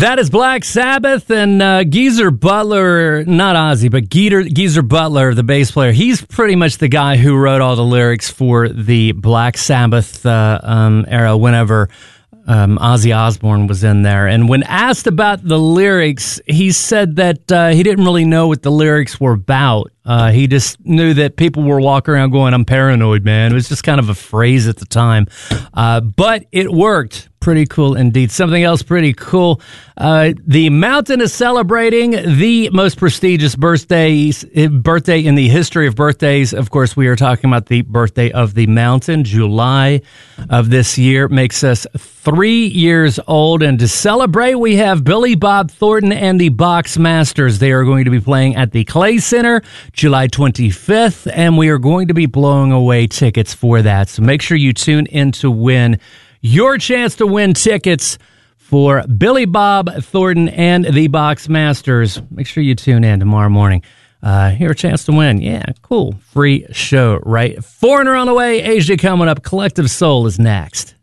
That is Black Sabbath and Geezer Butler, not Ozzy, but Geezer Butler, the bass player. He's pretty much the guy who wrote all the lyrics for the Black Sabbath era whenever Ozzy Osbourne was in there. And when asked about the lyrics, he said that he didn't really know what the lyrics were about. He just knew that people were walking around going, "I'm paranoid, man." It was just kind of a phrase at the time. But it worked. Pretty cool indeed. Something else pretty cool. The Mountain is celebrating the most prestigious birthday in the history of birthdays. Of course, we are talking about the birthday of the Mountain. July of this year makes us 3 years old. And to celebrate, we have Billy Bob Thornton and the Box Masters. They are going to be playing at the Clay Center July 25th, and we are going to be blowing away tickets for that. So make sure you tune in to win your chance to win tickets for Billy Bob Thornton and the Box Masters. Make sure you tune in tomorrow morning. Hear a chance to win. Yeah, cool. Free show, right? Foreigner on the way. Asia coming up. Collective Soul is next.